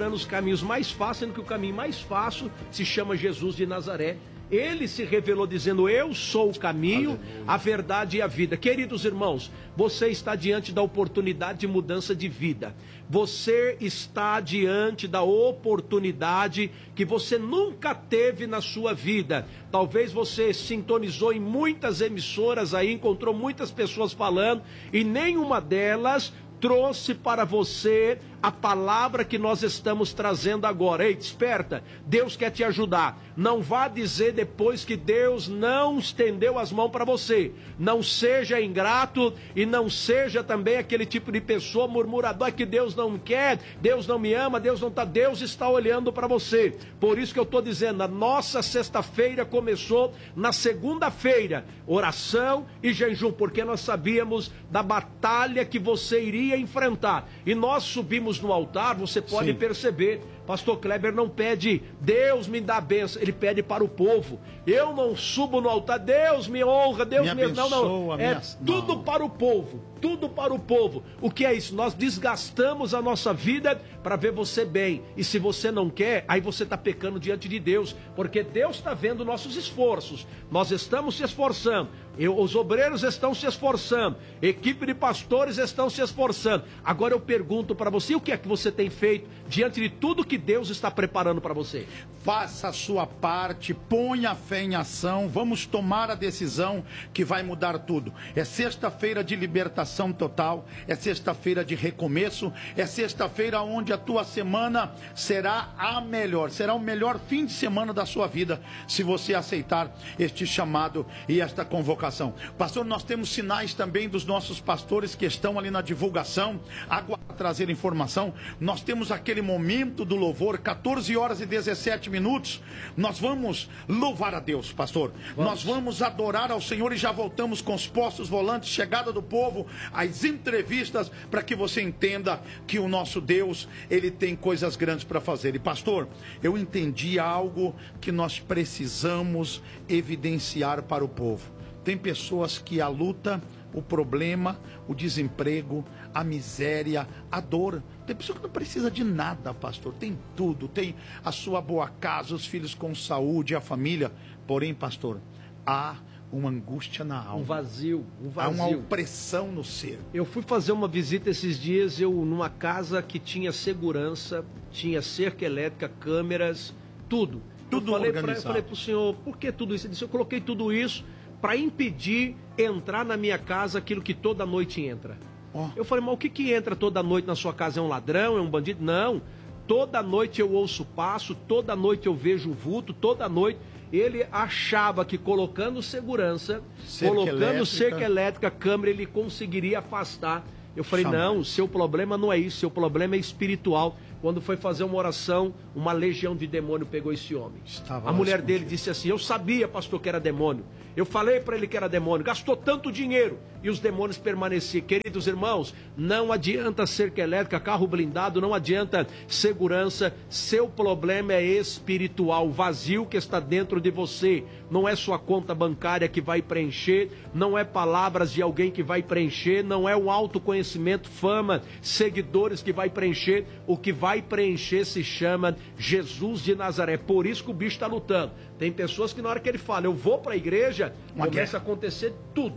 preparando os caminhos mais fáceis, sendo que o caminho mais fácil se chama Jesus de Nazaré. Ele se revelou dizendo: eu sou o caminho, a verdade e a vida. Queridos irmãos, você está diante da oportunidade de mudança de vida. Você está diante da oportunidade que você nunca teve na sua vida. Talvez você sintonizou em muitas emissoras aí, encontrou muitas pessoas falando, e nenhuma delas trouxe para você a palavra que nós estamos trazendo agora. Ei, desperta, Deus quer te ajudar. Não vá dizer depois que Deus não estendeu as mãos para você. Não seja ingrato e não seja também aquele tipo de pessoa murmurador que Deus não quer, Deus não me ama, Deus não está. Deus está olhando para você. Por isso que eu estou dizendo, a nossa sexta-feira começou na segunda-feira, oração e jejum, porque nós sabíamos da batalha que você iria enfrentar. E nós subimos no altar, você pode perceber, pastor Kleber não pede, Deus me dá a bênção, ele pede para o povo. Eu não subo no altar, Deus me honra, Deus me abençoa, não. É tudo para o povo, tudo para o povo. O que é isso? Nós desgastamos a nossa vida para ver você bem, e se você não quer, aí você está pecando diante de Deus, porque Deus está vendo nossos esforços, nós estamos se esforçando, os obreiros estão se esforçando, equipe de pastores estão se esforçando. Agora eu pergunto para você, o que é que você tem feito diante de tudo que Deus está preparando para você? Faça a sua parte, ponha a fé em ação, vamos tomar a decisão que vai mudar tudo. É sexta-feira de libertação total, é sexta-feira de recomeço, é sexta-feira onde a tua semana será a melhor, será o melhor fim de semana da sua vida, se você aceitar este chamado e esta convocação. Pastor, nós temos sinais também dos nossos pastores que estão ali na divulgação, agora trazer informação. Nós temos aquele momento do louvor, 14 horas e 17 minutos, nós vamos louvar a Deus, pastor. Nós vamos adorar ao Senhor e já voltamos com os postos volantes, chegada do povo, as entrevistas, para que você entenda que o nosso Deus, ele tem coisas grandes para fazer. E pastor, eu entendi algo que nós precisamos evidenciar para o povo. Tem pessoas que a luta, o problema, o desemprego, a miséria, a dor. Tem pessoa que não precisa de nada, pastor. Tem tudo, tem a sua boa casa, os filhos com saúde, a família. Porém, pastor, há uma angústia na alma. Um vazio. Há uma opressão no ser. Eu fui fazer uma visita esses dias, numa casa que tinha segurança, tinha cerca elétrica, câmeras, tudo. Tudo organizado. Eu falei para o senhor, por que tudo isso? Ele disse, eu coloquei tudo isso para impedir entrar na minha casa aquilo que toda noite entra. Eu falei, mas o que entra toda noite na sua casa? É um ladrão? É um bandido? Não. Toda noite eu ouço passo, toda noite eu vejo vulto, toda noite. Ele achava que colocando segurança, colocando cerca elétrica, câmera, ele conseguiria afastar. Eu falei, não, seu problema não é isso, seu problema é espiritual. Quando foi fazer uma oração, uma legião de demônio pegou esse homem. A mulher dele disse assim, eu sabia, pastor, que era demônio. Eu falei para ele que era demônio, gastou tanto dinheiro e os demônios permaneciam. Queridos irmãos, não adianta cerca elétrica, carro blindado, não adianta segurança. Seu problema é espiritual, o vazio que está dentro de você. Não é sua conta bancária que vai preencher, não é palavras de alguém que vai preencher, não é um autoconhecimento, fama, seguidores que vai preencher. O que vai preencher se chama Jesus de Nazaré. Por isso que o bicho está lutando. Tem pessoas que na hora que ele fala, eu vou para a igreja, começa a acontecer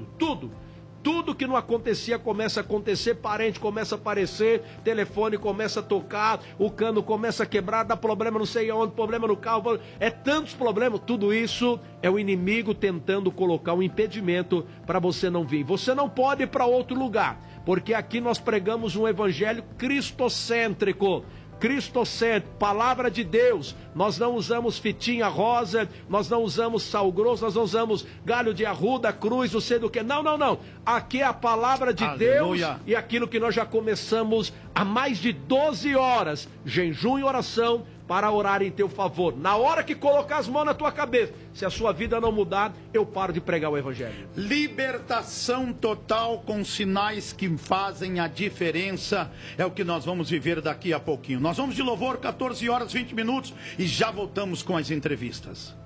tudo que não acontecia começa a acontecer, parente começa a aparecer, telefone começa a tocar, o cano começa a quebrar, dá problema não sei aonde, problema no carro, é tantos problemas. Tudo isso é o inimigo tentando colocar um impedimento para você não vir. Você não pode ir para outro lugar, porque aqui nós pregamos um evangelho cristocêntrico. Cristocêntrico, palavra de Deus. Nós não usamos fitinha rosa, nós não usamos sal grosso, nós não usamos galho de arruda, cruz, não sei do que. Não. Aqui é a palavra de Deus e aquilo que nós já começamos há mais de 12 horas, jejum e oração, para orar em teu favor. Na hora que colocar as mãos na tua cabeça, se a sua vida não mudar, eu paro de pregar o evangelho. Libertação total com sinais que fazem a diferença é o que nós vamos viver daqui a pouquinho. Nós vamos de louvor, 14 horas 20 minutos e já voltamos com as entrevistas.